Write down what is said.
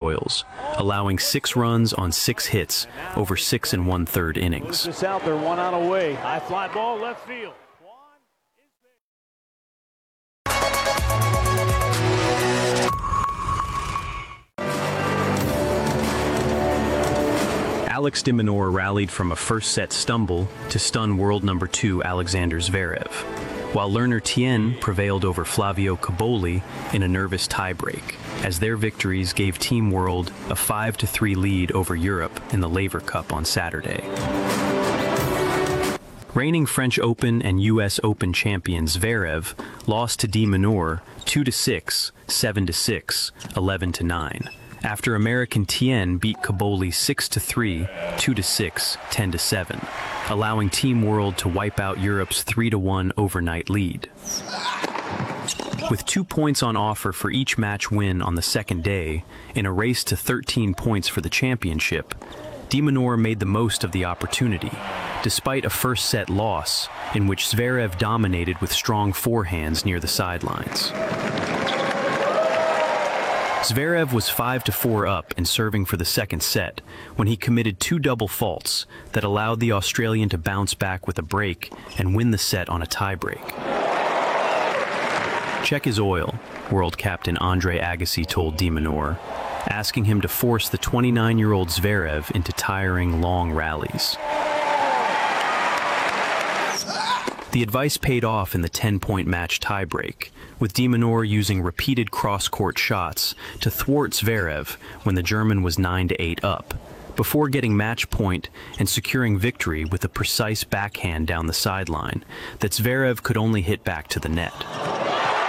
Royals, allowing 6 runs on 6 hits over 6 1/3 innings. This out there, 1 out away. High fly ball, left field. Alex de Minaur rallied from a first-set stumble to stun world number 2 Alexander Zverev, while Lerner Tien prevailed over Flavio Cobolli in a nervous tiebreak, as their victories gave Team World a 5-3 lead over Europe in the Laver Cup on Saturday. Reigning French Open and US Open champion Zverev lost to de Minaur 2-6, 7-6, 11-9. After American Tien beat Cobolli 6-3, 2-6, 10-7, allowing Team World to wipe out Europe's 3-1 overnight lead. With 2 points on offer for each match win on the second day, in a race to 13 points for the championship, de Minaur made the most of the opportunity, despite a first-set loss in which Zverev dominated with strong forehands near the sidelines. Zverev was 5-4 up and serving for the second set when he committed 2 double faults that allowed the Australian to bounce back with a break and win the set on a tiebreak. "Check his oil," world captain Andre Agassi told de Minaur, asking him to force the 29-year-old Zverev into tiring long rallies. The advice paid off in the 10-point match tiebreak, with de Minaur using repeated cross-court shots to thwart Zverev when the German was 9-8 up, before getting match point and securing victory with a precise backhand down the sideline that Zverev could only hit back to the net.